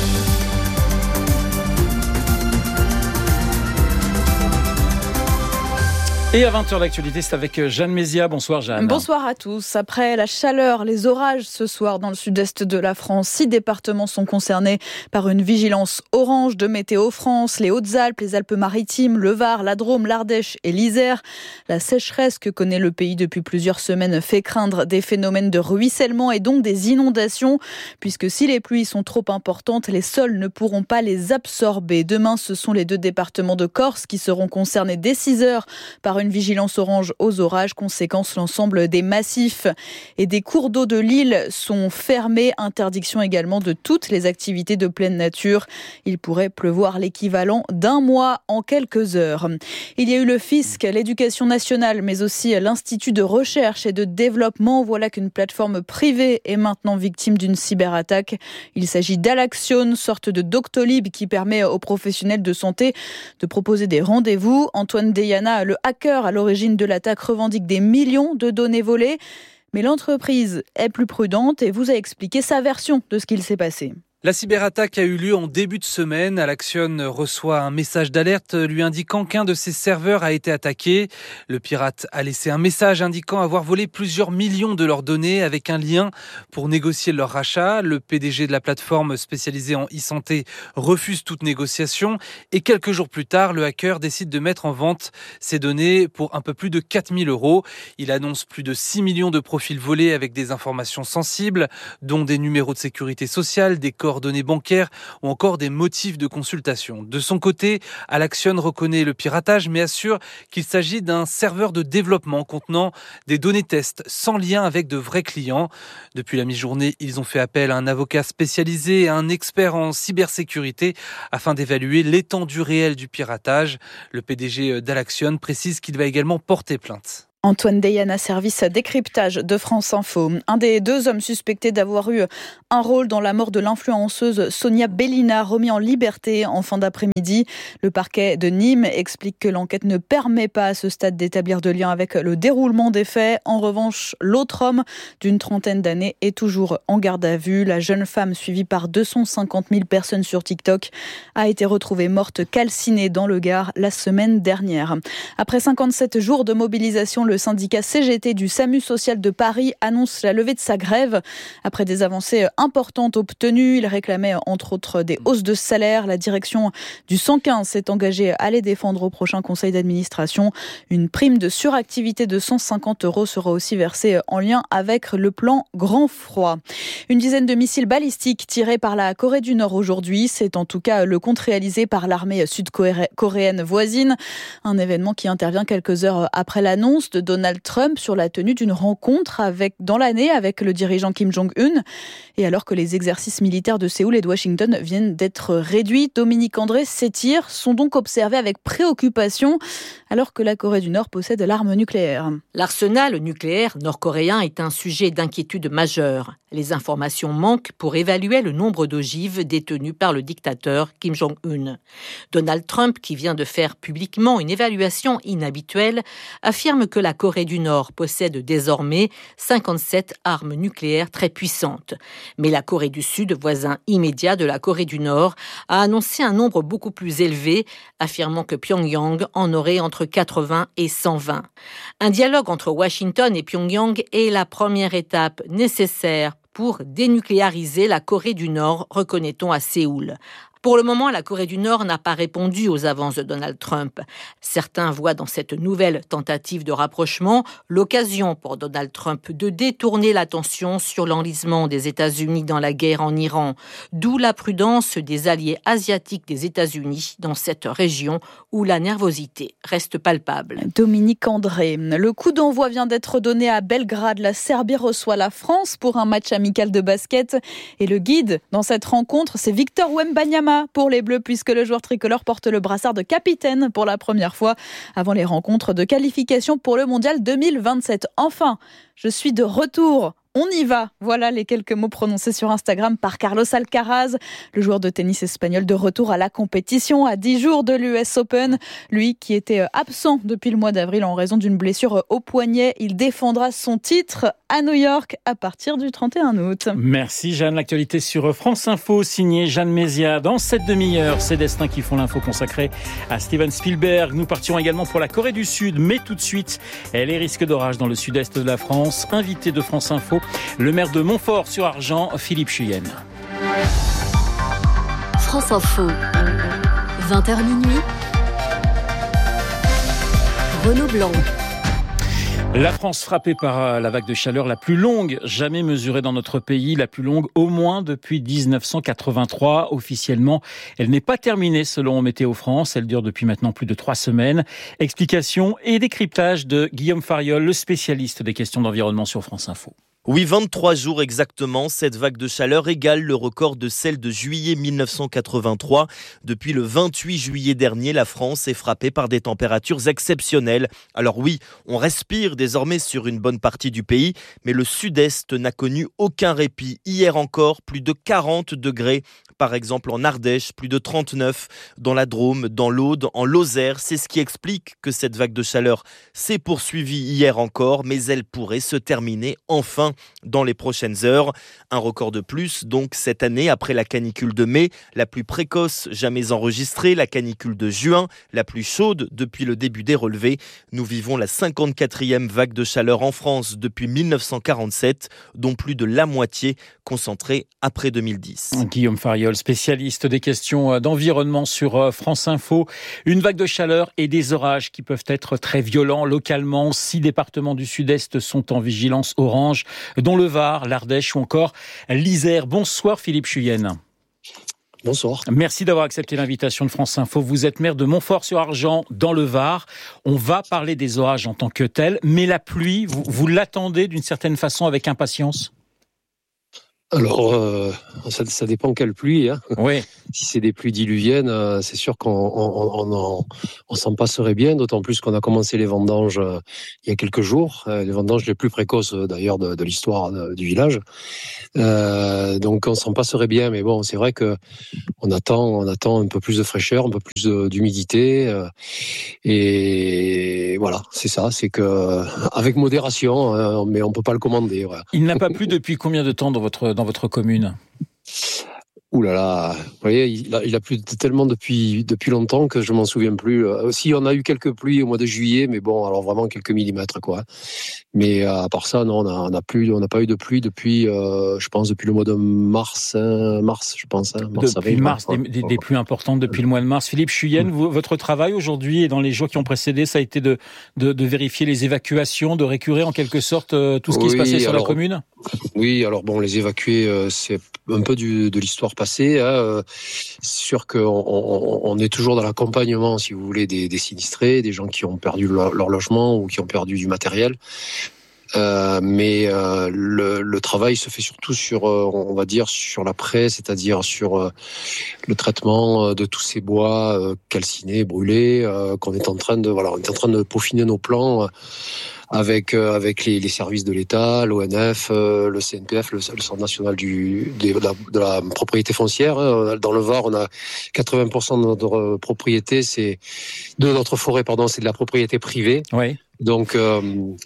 Et à vingt heures, l'actualité, c'est avec Jeanne Mézia. Bonsoir Jeanne. Bonsoir à tous. Après la chaleur, les orages ce soir dans le sud-est de la France, six départements sont concernés par une vigilance orange de Météo France. Les Hautes-Alpes, les Alpes-Maritimes, le Var, la Drôme, l'Ardèche et l'Isère. La sécheresse que connaît le pays depuis plusieurs semaines fait craindre des phénomènes de ruissellement et donc des inondations, puisque si les pluies sont trop importantes, les sols ne pourront pas les absorber. Demain, ce sont les deux départements de Corse qui seront concernés dès six heures par une Une vigilance orange aux orages, conséquence l'ensemble des massifs et des cours d'eau de l'île sont fermés. Interdiction également de toutes les activités de pleine nature. Il pourrait pleuvoir l'équivalent d'un mois en quelques heures. Il y a eu le fisc, l'éducation nationale, mais aussi l'Institut de recherche et de développement. Voilà qu'une plateforme privée est maintenant victime d'une cyberattaque. Il s'agit d'Alaction, sorte de Doctolib qui permet aux professionnels de santé de proposer des rendez-vous. Antoine Deyana, le hacker à l'origine de l'attaque, revendique des millions de données volées. Mais l'entreprise est plus prudente et vous a expliqué sa version de ce qu'il s'est passé. La cyberattaque a eu lieu en début de semaine. Alaction reçoit un message d'alerte lui indiquant qu'un de ses serveurs a été attaqué. Le pirate a laissé un message indiquant avoir volé plusieurs millions de leurs données avec un lien pour négocier leur rachat. Le P D G de la plateforme spécialisée en e-santé refuse toute négociation et quelques jours plus tard, le hacker décide de mettre en vente ses données pour un peu plus de quatre mille euros. Il annonce plus de six millions de profils volés avec des informations sensibles, dont des numéros de sécurité sociale, des coordonnées bancaires ou encore des motifs de consultation. De son côté, Alaction reconnaît le piratage mais assure qu'il s'agit d'un serveur de développement contenant des données tests sans lien avec de vrais clients. Depuis la mi-journée, ils ont fait appel à un avocat spécialisé et à un expert en cybersécurité afin d'évaluer l'étendue réelle du piratage. Le P D G d'Alaction précise qu'il va également porter plainte. Antoine Deyana, service décryptage de France Info. Un des deux hommes suspectés d'avoir eu un rôle dans la mort de l'influenceuse Sonia Bellina, remis en liberté en fin d'après-midi. Le parquet de Nîmes explique que l'enquête ne permet pas à ce stade d'établir de lien avec le déroulement des faits. En revanche, l'autre homme d'une trentaine d'années est toujours en garde à vue. La jeune femme, suivie par deux cent cinquante mille personnes sur TikTok, a été retrouvée morte calcinée dans le Gard la semaine dernière. Après cinquante-sept jours de mobilisation, le Le syndicat C G T du SAMU social de Paris annonce la levée de sa grève. Après des avancées importantes obtenues, il réclamait entre autres des hausses de salaire. La direction du cent quinze s'est engagée à les défendre au prochain conseil d'administration. Une prime de suractivité de cent cinquante euros sera aussi versée en lien avec le plan Grand Froid. Une dizaine de missiles balistiques tirés par la Corée du Nord aujourd'hui. C'est en tout cas le compte réalisé par l'armée sud-coréenne voisine. Un événement qui intervient quelques heures après l'annonce de Donald Trump sur la tenue d'une rencontre avec, dans l'année avec le dirigeant Kim Jong-un. Et alors que les exercices militaires de Séoul et de Washington viennent d'être réduits, Dominique André, ces tirs sont donc observés avec préoccupation alors que la Corée du Nord possède l'arme nucléaire. L'arsenal nucléaire nord-coréen est un sujet d'inquiétude majeur. Les informations manquent pour évaluer le nombre d'ogives détenues par le dictateur Kim Jong-un. Donald Trump, qui vient de faire publiquement une évaluation inhabituelle, affirme que la Corée du Nord possède désormais cinquante-sept armes nucléaires très puissantes. Mais la Corée du Sud, voisin immédiat de la Corée du Nord, a annoncé un nombre beaucoup plus élevé, affirmant que Pyongyang en aurait entre quatre-vingts et cent vingt. Un dialogue entre Washington et Pyongyang est la première étape nécessaire pour dénucléariser la Corée du Nord, reconnaît-on à Séoul. Pour le moment, la Corée du Nord n'a pas répondu aux avances de Donald Trump. Certains voient dans cette nouvelle tentative de rapprochement l'occasion pour Donald Trump de détourner l'attention sur l'enlisement des États-Unis dans la guerre en Iran, d'où la prudence des alliés asiatiques des États-Unis dans cette région où la nervosité reste palpable. Dominique André, le coup d'envoi vient d'être donné à Belgrade. La Serbie reçoit la France pour un match amical de basket. Et le guide dans cette rencontre, c'est Victor Wembanyama pour les Bleus, puisque le joueur tricolore porte le brassard de capitaine pour la première fois avant les rencontres de qualification pour le Mondial deux mille vingt-sept. Enfin, je suis de retour. On y va. Voilà les quelques mots prononcés sur Instagram par Carlos Alcaraz, le joueur de tennis espagnol de retour à la compétition à dix jours de l'U S Open. Lui qui était absent depuis le mois d'avril en raison d'une blessure au poignet, il défendra son titre à New York à partir du trente et un août. Merci Jeanne. L'actualité sur France Info, signée Jeanne Mézia. Dans cette demi-heure, c'est Destins qui font l'info consacrée à Steven Spielberg. Nous partirons également pour la Corée du Sud, mais tout de suite, les risques d'orage dans le sud-est de la France. Invité de France Info, le maire de Montfort-sur-Argent, Philippe Chuyenne. France Info, vingt heures minuit, Renaud Blanc. La France frappée par la vague de chaleur la plus longue jamais mesurée dans notre pays, la plus longue au moins depuis dix-neuf cent quatre-vingt-trois. Officiellement, elle n'est pas terminée selon Météo France. Elle dure depuis maintenant plus de trois semaines. Explication et décryptage de Guillaume Fariol, le spécialiste des questions d'environnement sur France Info. Oui, vingt-trois jours exactement, cette vague de chaleur égale le record de celle de juillet mille neuf cent quatre-vingt-trois. Depuis le vingt-huit juillet dernier, la France est frappée par des températures exceptionnelles. Alors oui, on respire désormais sur une bonne partie du pays, mais le sud-est n'a connu aucun répit. Hier encore, plus de quarante degrés. Par exemple en Ardèche, plus de trente-neuf, dans la Drôme, dans l'Aude, en Lozère. C'est ce qui explique que cette vague de chaleur s'est poursuivie hier encore, mais elle pourrait se terminer enfin dans les prochaines heures. Un record de plus, donc, cette année, après la canicule de mai, la plus précoce jamais enregistrée, la canicule de juin, la plus chaude depuis le début des relevés. Nous vivons la cinquante-quatrième vague de chaleur en France depuis mille neuf cent quarante-sept, dont plus de la moitié concentrée après deux mille dix. Guillaume Fariol, spécialiste des questions d'environnement sur France Info. Une vague de chaleur et des orages qui peuvent être très violents localement. Six départements du sud-est sont en vigilance orange, dont le Var, l'Ardèche ou encore l'Isère. Bonsoir Philippe Chuyenne. Bonsoir. Merci d'avoir accepté l'invitation de France Info. Vous êtes maire de Montfort-sur-Argent, dans le Var. On va parler des orages en tant que tels, mais la pluie, vous, vous l'attendez d'une certaine façon avec impatience ? Alors, euh, ça, ça dépend quelle pluie. Hein. Oui. Si c'est des pluies diluviennes, euh, c'est sûr qu'on on, on, on, on s'en passerait bien, d'autant plus qu'on a commencé les vendanges euh, il y a quelques jours, euh, les vendanges les plus précoces euh, d'ailleurs de, de l'histoire de, du village. Euh, donc on s'en passerait bien, mais bon, c'est vrai que on attend, on attend un peu plus de fraîcheur, un peu plus de, d'humidité, euh, et voilà, c'est ça, c'est que avec modération, euh, mais on peut pas le commander. Voilà. Il n'a pas plu depuis combien de temps dans votre dans votre commune ? Ouh là là, vous voyez, il a, il a plu tellement depuis, depuis longtemps que je m'en souviens plus. Euh, si on a eu quelques pluies au mois de juillet, mais bon, alors vraiment quelques millimètres, quoi. Mais euh, à part ça, non, on a, on a plus, on n'a pas eu de pluie depuis, euh, je pense, depuis le mois de mars, hein, mars, je pense. Hein, mars, depuis avril, mars, des, des, des pluies importantes depuis le mois de mars. Philippe Chuyenne, vous, votre travail aujourd'hui et dans les jours qui ont précédé, ça a été de, de, de vérifier les évacuations, de récurer en quelque sorte euh, tout ce qui oui, se passait sur alors, la commune. Oui, alors bon, les évacuer, euh, c'est un peu du, de l'histoire passée. Hein. C'est sûr qu'on on, on est toujours dans l'accompagnement, si vous voulez, des, des sinistrés, des gens qui ont perdu leur, leur logement ou qui ont perdu du matériel. Euh, mais euh, le, le travail se fait surtout sur, euh, on va dire, sur l'après, c'est-à-dire sur euh, le traitement de tous ces bois euh, calcinés, brûlés, euh, qu'on est en train de, voilà, on est en train de peaufiner nos plans. Euh, avec euh, avec les, les services de l'État, l'O N F, euh, le C N P F, le, le Centre national du, de, la, de la propriété foncière. Hein. Dans le Var, on a quatre-vingts pour cent de notre propriété, c'est de notre forêt, pardon, c'est de la propriété privée. Oui. Donc euh,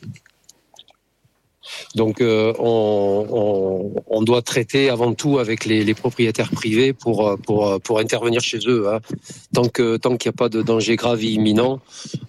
Donc euh, on, on, on doit traiter avant tout avec les, les propriétaires privés pour pour pour intervenir chez eux. Hein. Tant que tant qu'il n'y a pas de danger grave et imminent,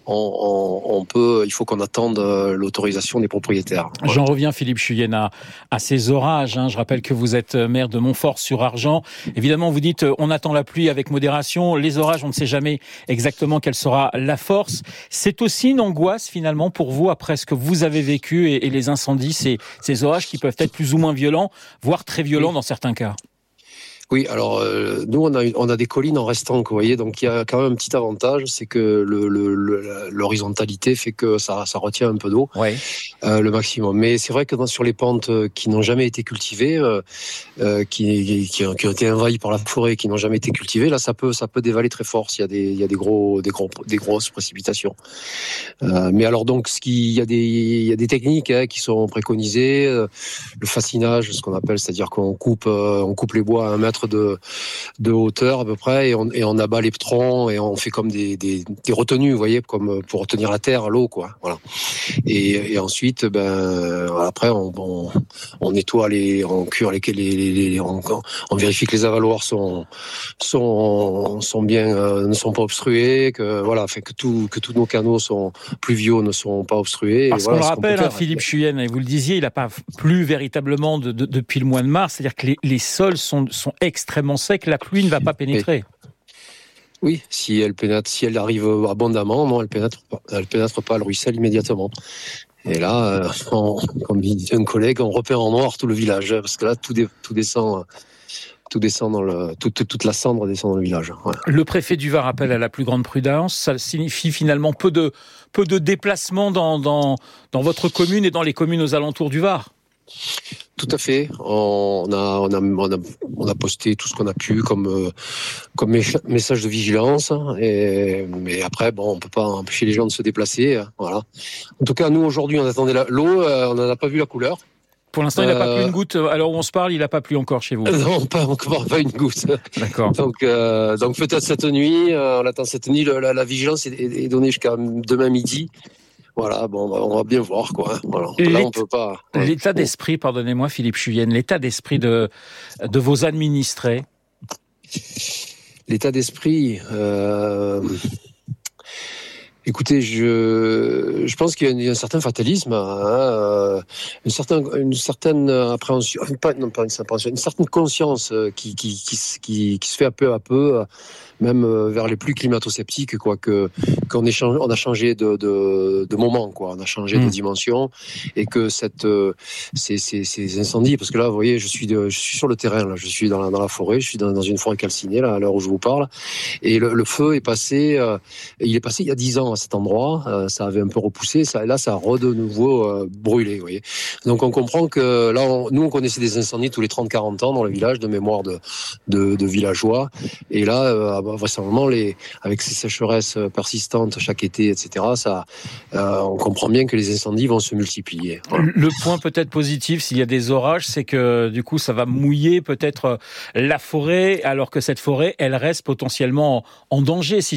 on, on, on peut. Il faut qu'on attende l'autorisation des propriétaires. Voilà. J'en reviens, Philippe Chuyenne, à, à ces orages. Hein. Je rappelle que vous êtes maire de Montfort-sur-Argent. Évidemment, vous dites on attend la pluie avec modération. Les orages, on ne sait jamais exactement quelle sera la force. C'est aussi une angoisse finalement pour vous après ce que vous avez vécu et, et les incendies. Ces, ces orages qui peuvent être plus ou moins violents, voire très violents oui. dans certains cas. Oui, alors euh, nous on a on a des collines en restant, vous voyez, donc il y a quand même un petit avantage, c'est que le, le, le l'horizontalité fait que ça ça retient un peu d'eau, ouais. euh, le maximum. Mais c'est vrai que dans, sur les pentes qui n'ont jamais été cultivées, euh, euh, qui, qui qui ont été envahies par la forêt, qui n'ont jamais été cultivées, là ça peut ça peut dévaler très fort s'il y a des il y a des gros des gros des grosses précipitations. Euh, mais alors donc ce qui il y a des il y a des techniques hein, qui sont préconisées, euh, le fascinage, ce qu'on appelle, c'est-à-dire qu'on coupe euh, on coupe les bois à un mètre de, de hauteur à peu près et on, et on abat les troncs et on fait comme des, des, des retenues, vous voyez, comme pour retenir la terre, l'eau, quoi. Voilà. Et, et ensuite, ben après on, on, on nettoie les, on cure les, les, les, les on, on vérifie que les avaloirs sont sont sont bien, euh, ne sont pas obstrués, que voilà, fait que tout que tous nos canaux sont pluviaux ne sont pas obstrués. Parce et voilà qu'on le rappelle, hein, Philippe Chuyenne, et vous le disiez, il n'a pas plu véritablement de, de, depuis le mois de mars, c'est-à-dire que les, les sols sont sont extrêmement secs, la pluie ne va pas pénétrer. Oui, si elle pénètre, si elle arrive abondamment, non, elle pénètre pas, elle pénètre pas le ruisselle immédiatement. Et là, on, comme dit un collègue, on repère en noir tout le village, parce que là, tout, dé, tout descend. Tout descend dans le, toute, toute la cendre descend dans le village. Ouais. Le préfet du Var appelle à la plus grande prudence. Ça signifie finalement peu de, peu de déplacements dans, dans, dans votre commune et dans les communes aux alentours du Var. Tout à fait. On a, on a, on a, on a posté tout ce qu'on a pu comme, euh, comme message de vigilance. Et, mais après, bon, on peut pas empêcher les gens de se déplacer. Voilà. En tout cas, nous aujourd'hui, on attendait la, l'eau. Euh, on n'en a pas vu la couleur. Pour l'instant, il n'a euh... pas plu une goutte. Alors où on se parle, il n'a pas plu encore chez vous. Non, pas encore, pas une goutte. D'accord. Donc, euh, donc peut-être cette nuit. Euh, on attend cette nuit. La, la vigilance est, est donnée jusqu'à demain midi. Voilà, bon, on va bien voir, quoi. Voilà. Là, on peut pas. Ouais. L'état d'esprit, pardonnez-moi, Philippe Chuyenne, l'état d'esprit de de vos administrés. L'état d'esprit. Euh... Écoutez, je je pense qu'il y a un certain fatalisme, hein, une certaine une certaine appréhension, pas non pas une appréhension, une certaine conscience qui qui qui qui, qui se fait à peu à peu. Même vers les plus climato-sceptiques, quoi, que qu'on est changé, on a changé de, de de moment, quoi, on a changé mmh. de dimension, et que cette ces, ces ces incendies, parce que là, vous voyez, je suis de, je suis sur le terrain, là, je suis dans la dans la forêt, je suis dans, dans une forêt calcinée là à l'heure où je vous parle, et le, le feu est passé, euh, il est passé il y a dix ans à cet endroit, euh, ça avait un peu repoussé, ça là ça a re de nouveau euh, brûlé, vous voyez. Donc on comprend que là, on, nous on connaissait des incendies tous les trente à quarante ans dans le village, de mémoire de de, de villageois, et là. Euh, vraisemblablement, les, avec ces sécheresses persistantes chaque été, et cetera, ça, euh, on comprend bien que les incendies vont se multiplier. Voilà. Le point peut-être positif, s'il y a des orages, c'est que du coup, ça va mouiller peut-être la forêt, alors que cette forêt, elle reste potentiellement en danger. Si